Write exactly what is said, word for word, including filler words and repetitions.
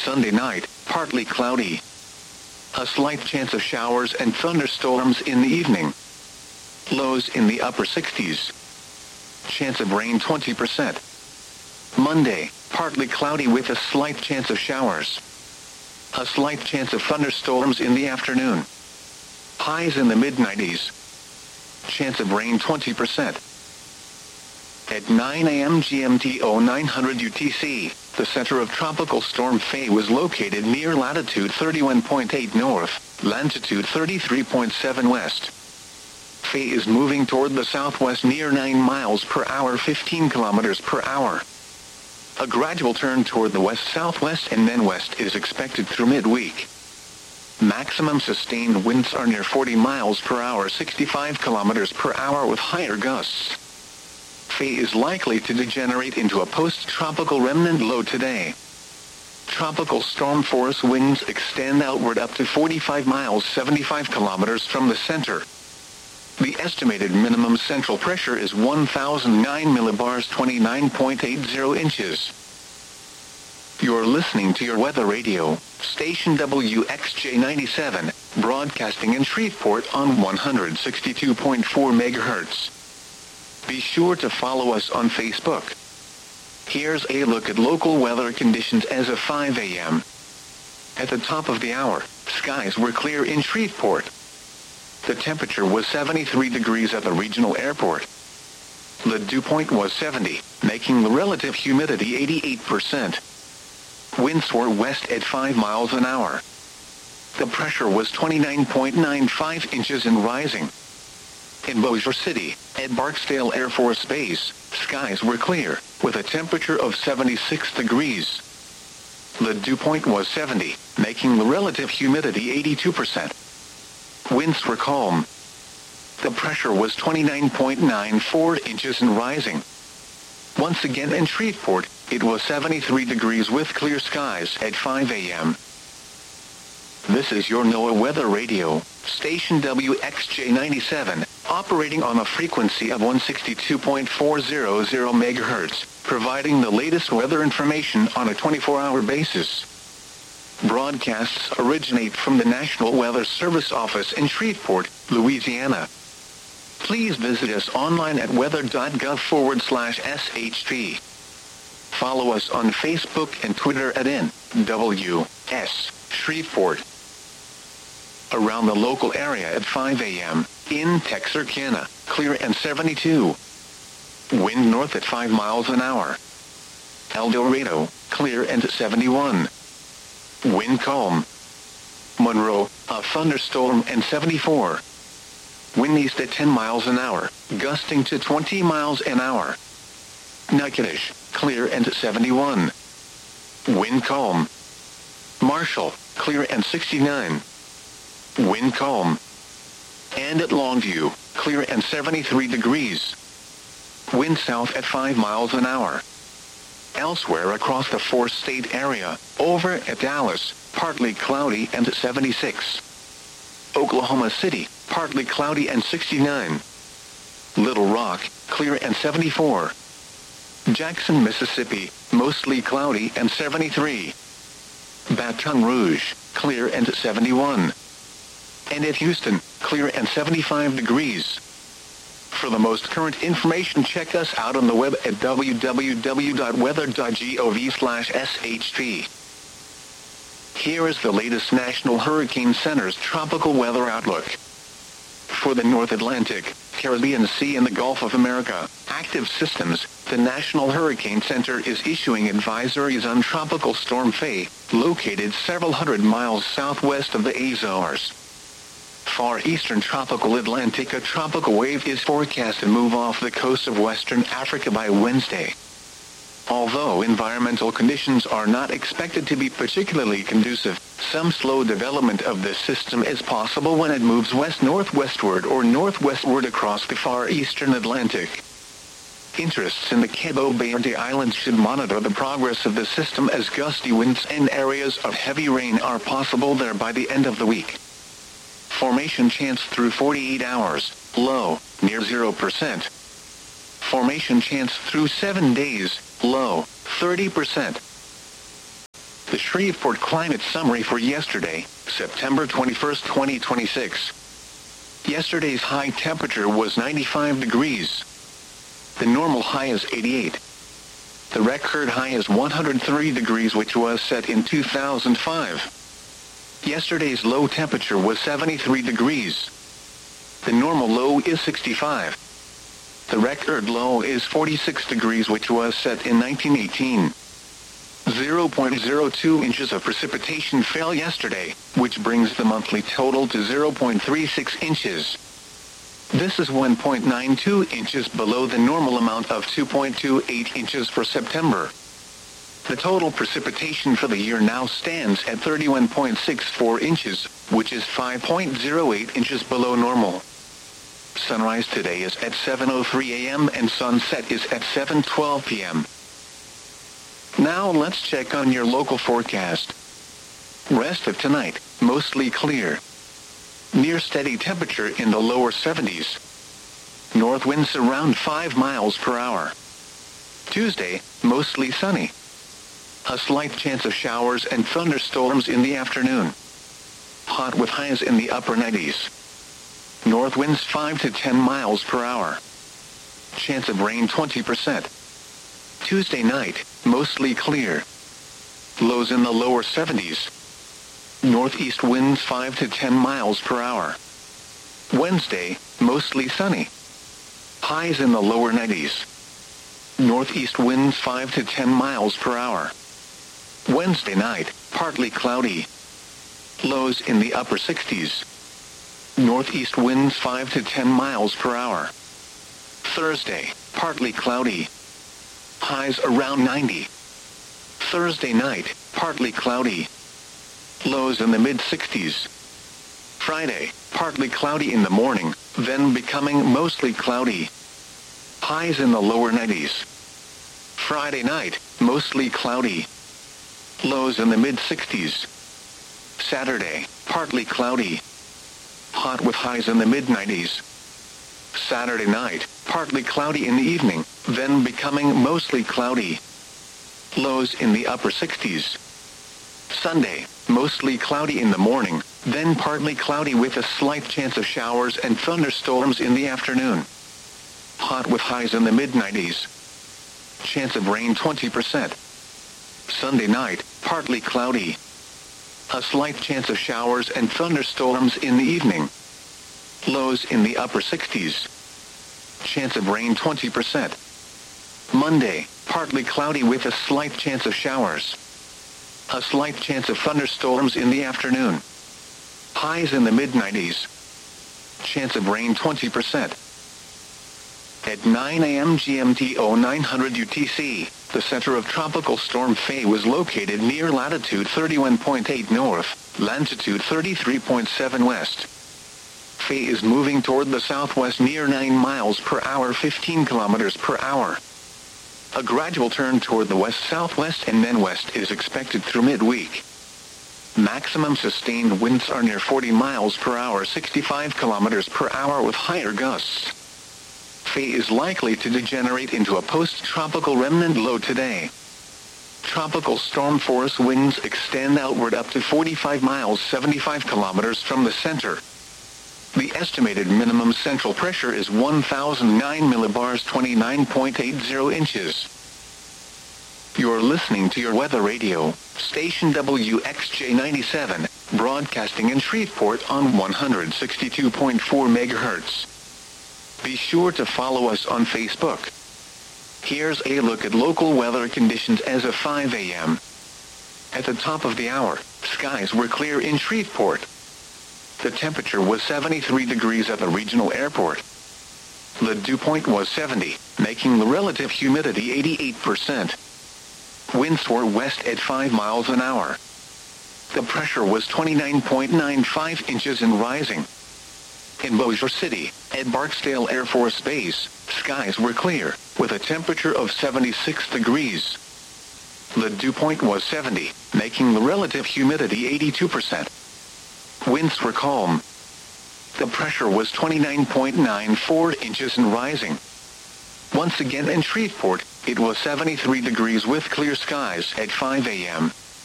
Sunday night, partly cloudy. A slight chance of showers and thunderstorms in the evening. Lows in the upper sixties. Chance of rain twenty percent. Monday, partly cloudy with a slight chance of showers. A slight chance of thunderstorms in the afternoon. Highs in the mid nineties. Chance of rain twenty percent. At nine a m G M T oh nine hundred U T C, the center of Tropical Storm Faye was located near latitude thirty-one point eight north, longitude thirty-three point seven west. Faye is moving toward the southwest near nine miles per hour, fifteen kilometers per hour. A gradual turn toward the west-southwest and then west is expected through midweek. Maximum sustained winds are near forty miles per hour, sixty-five kilometers per hour with higher gusts. Faye is likely to degenerate into a post-tropical remnant low today. Tropical storm force winds extend outward up to forty-five miles, seventy-five kilometers from the center. The estimated minimum central pressure is one thousand nine millibars, twenty-nine point eight zero inches. You're listening to your weather radio, station W X J ninety-seven, broadcasting in Shreveport on one hundred sixty-two point four megahertz. Be sure to follow us on Facebook. Here's a look at local weather conditions as of five a m At the top of the hour, skies were clear in Shreveport. The temperature was seventy-three degrees at the regional airport. The dew point was seventy, making the relative humidity eighty-eight percent. Winds were west at five miles an hour. The pressure was twenty-nine point nine five inches and rising. In Bossier City, at Barksdale Air Force Base, skies were clear, with a temperature of seventy-six degrees. The dew point was seventy, making the relative humidity eighty-two percent. Winds were calm. The pressure was twenty-nine point nine four inches and rising. Once again in Shreveport, it was seventy-three degrees with clear skies at five a m This is your NOAA Weather Radio, station W X J ninety-seven, operating on a frequency of one hundred sixty-two point four hundred megahertz, providing the latest weather information on a twenty-four hour basis. Broadcasts originate from the National Weather Service office in Shreveport, Louisiana. Please visit us online at weather.gov forward slash SHP. Follow us on Facebook and Twitter at N W S Shreveport. Around the local area at five a m, in Texarkana, clear and seventy-two. Wind north at five miles an hour. El Dorado, clear and seventy-one. Wind calm. Monroe, a thunderstorm and seventy-four. Wind east at ten miles an hour, gusting to twenty miles an hour. Natchitoches, clear and seventy-one. Wind calm. Marshall, clear and sixty-nine. Wind calm. And at Longview, clear and seventy-three degrees. Wind south at five miles an hour. Elsewhere across the four-state area, over at Dallas, partly cloudy and seventy-six. Oklahoma City, partly cloudy and sixty-nine. Little Rock, clear and seventy-four. Jackson, Mississippi, mostly cloudy and seventy-three. Baton Rouge, clear and seventy-one. And at Houston, clear and seventy-five degrees. For the most current information, check us out on the web at w w w dot weather dot gov slash S H P. Here is the latest National Hurricane Center's tropical weather outlook. For the North Atlantic, Caribbean Sea and the Gulf of America, active systems, the National Hurricane Center is issuing advisories on Tropical Storm Faye, located several hundred miles southwest of the Azores. Far eastern tropical Atlantic, a tropical wave is forecast to move off the coast of western Africa by Wednesday. Although environmental conditions are not expected to be particularly conducive, some slow development of this system is possible when it moves west-northwestward or northwestward across the far eastern Atlantic. Interests in the Cabo Verde Islands should monitor the progress of the system, as gusty winds and areas of heavy rain are possible there by the end of the week. Formation chance through forty-eight hours, low, near zero percent. Formation chance through seven days, low, thirty percent. The Shreveport Climate Summary for yesterday, September twenty-first, twenty twenty-six. Yesterday's high temperature was ninety-five degrees. The normal high is eighty-eight. The record high is one hundred three degrees, which was set in two thousand five. Yesterday's low temperature was seventy-three degrees. The normal low is sixty-five. The record low is forty-six degrees, which was set in nineteen eighteen. zero point zero two inches of precipitation fell yesterday, which brings the monthly total to zero point three six inches. This is one point nine two inches below the normal amount of two point two eight inches for September. The total precipitation for the year now stands at thirty-one point six four inches, which is five point zero eight inches below normal. Sunrise today is at seven oh three a m and sunset is at seven twelve p m Now let's check on your local forecast. Rest of tonight, mostly clear. Near steady temperature in the lower seventies. North winds around five miles per hour. Tuesday, mostly sunny. A slight chance of showers and thunderstorms in the afternoon. Hot with highs in the upper nineties. North winds five to ten miles per hour. Chance of rain twenty percent. Tuesday night, mostly clear. Lows in the lower seventies. Northeast winds five to ten miles per hour. Wednesday, mostly sunny. Highs in the lower nineties. Northeast winds five to ten miles per hour. Wednesday night, partly cloudy. Lows in the upper sixties. Northeast winds five to ten miles per hour. Thursday, partly cloudy. Highs around ninety. Thursday night, partly cloudy. Lows in the mid-sixties. Friday, partly cloudy in the morning, then becoming mostly cloudy. Highs in the lower nineties. Friday night, mostly cloudy. Lows in the mid-sixties. Saturday, partly cloudy. Hot with highs in the mid-nineties. Saturday night, partly cloudy in the evening, then becoming mostly cloudy. Lows in the upper sixties. Sunday, mostly cloudy in the morning, then partly cloudy with a slight chance of showers and thunderstorms in the afternoon. Hot with highs in the mid-nineties. Chance of rain twenty percent. Sunday night, partly cloudy. A slight chance of showers and thunderstorms in the evening. Lows in the upper sixties. Chance of rain twenty percent. Monday, partly cloudy with a slight chance of showers. A slight chance of thunderstorms in the afternoon. Highs in the mid-nineties. Chance of rain twenty percent. At nine a m G M T oh nine hundred U T C, the center of Tropical Storm Faye was located near latitude thirty-one point eight north, longitude thirty-three point seven west. Faye is moving toward the southwest near nine miles per hour, fifteen kilometers per hour. A gradual turn toward the west-southwest and then west is expected through midweek. Maximum sustained winds are near forty miles per hour, sixty-five kilometers per hour with higher gusts. Faye is likely to degenerate into a post-tropical remnant low today. Tropical storm force winds extend outward up to forty-five miles, seventy-five kilometers from the center. The estimated minimum central pressure is one thousand nine millibars, twenty-nine point eight zero inches. You're listening to your weather radio, station W X J ninety-seven, broadcasting in Shreveport on one hundred sixty-two point four megahertz. Be sure to follow us on Facebook. Here's a look at local weather conditions as of five a m At the top of the hour, skies were clear in Shreveport. The temperature was seventy-three degrees at the regional airport. The dew point was seventy, making the relative humidity eighty-eight percent. Winds were west at five miles an hour. The pressure was twenty-nine point nine five inches and rising. In Bossier City, at Barksdale Air Force Base, skies were clear, with a temperature of seventy-six degrees. The dew point was seventy, making the relative humidity eighty-two percent. Winds were calm. The pressure was twenty-nine point nine four inches and rising. Once again in Shreveport, it was seventy-three degrees with clear skies at five a m